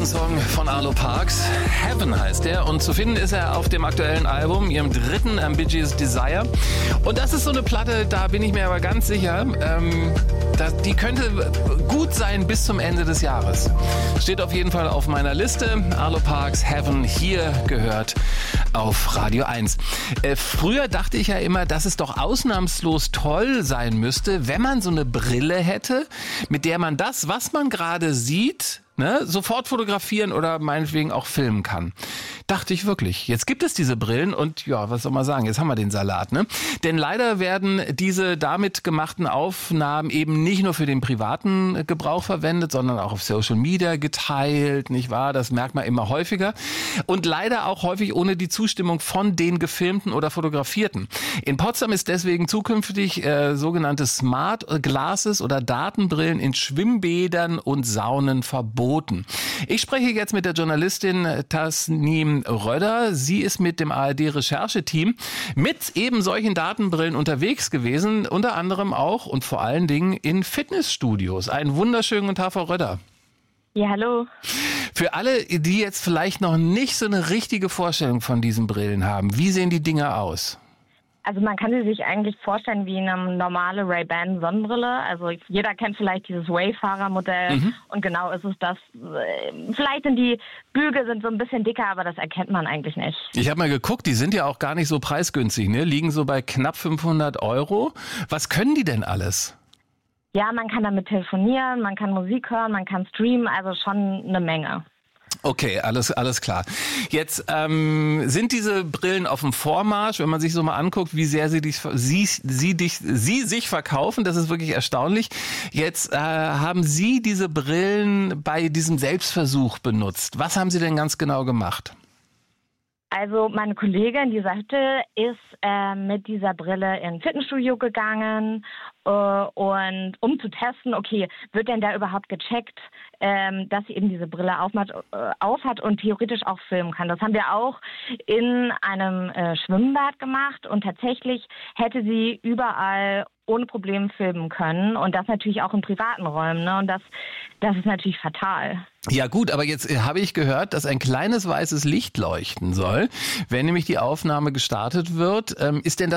nächsten Song von Arlo Parks. Heaven heißt er und zu finden ist er auf dem aktuellen Album, ihrem dritten Ambiguous Desire. Und das ist so eine Platte, da bin ich mir aber ganz sicher, die könnte gut sein bis zum Ende des Jahres. Steht auf jeden Fall auf meiner Liste. Arlo Parks, Heaven, hier gehört auf Radio 1. Früher dachte ich ja immer, dass es doch ausnahmslos toll sein müsste, wenn man so eine Brille hätte, mit der man das, was man gerade sieht, sofort fotografieren oder meinetwegen auch filmen kann. Dachte ich wirklich. Jetzt gibt es diese Brillen und ja, was soll man sagen, jetzt haben wir den Salat, ne? Denn leider werden diese damit gemachten Aufnahmen eben nicht nur für den privaten Gebrauch verwendet, sondern auch auf Social Media geteilt, nicht wahr? Das merkt man immer häufiger. Und leider auch häufig ohne die Zustimmung von den Gefilmten oder Fotografierten. In Potsdam ist deswegen zukünftig sogenannte Smart Glasses oder Datenbrillen in Schwimmbädern und Saunen verboten. Ich spreche jetzt mit der Journalistin Tasnim Röder. Sie ist mit dem ARD-Rechercheteam mit eben solchen Datenbrillen unterwegs gewesen, unter anderem auch und vor allen Dingen in Fitnessstudios. Einen wunderschönen guten Tag, Frau Röder. Ja, hallo. Für alle, die jetzt vielleicht noch nicht so eine richtige Vorstellung von diesen Brillen haben, wie sehen die Dinger aus? Also man kann sie sich eigentlich vorstellen wie eine normale Ray-Ban Sonnenbrille. Also jeder kennt vielleicht dieses Wayfarer-Modell und genau ist es das. Vielleicht sind die Bügel so ein bisschen dicker, aber das erkennt man eigentlich nicht. Ich habe mal geguckt, die sind ja auch gar nicht so preisgünstig, ne? Liegen so bei knapp 500 €. Was können die denn alles? Ja, man kann damit telefonieren, man kann Musik hören, man kann streamen, also schon eine Menge. Okay, alles klar. Jetzt sind diese Brillen auf dem Vormarsch, wenn man sich so mal anguckt, wie sehr sie sich verkaufen, das ist wirklich erstaunlich. Jetzt haben Sie diese Brillen bei diesem Selbstversuch benutzt. Was haben Sie denn ganz genau gemacht? Also meine Kollegin, die sagte, ist mit dieser Brille ins Fitnessstudio gegangen und um zu testen, okay, wird denn da überhaupt gecheckt, dass sie eben diese Brille aufhat und theoretisch auch filmen kann. Das haben wir auch in einem Schwimmbad gemacht und tatsächlich hätte sie überall ohne Probleme filmen können und das natürlich auch in privaten Räumen, ne? Und das ist natürlich fatal. Ja gut, aber jetzt habe ich gehört, dass ein kleines weißes Licht leuchten soll, wenn nämlich die Aufnahme gestartet wird. Ist denn das